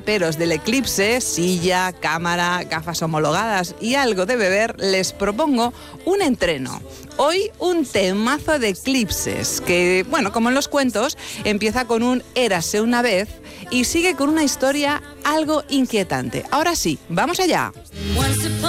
traperos del eclipse, silla, cámara, gafas homologadas y algo de beber, les propongo un entreno. Hoy un temazo de eclipses que, bueno, como en los cuentos, empieza con un érase una vez y sigue con una historia algo inquietante. Ahora sí, ¡vamos allá!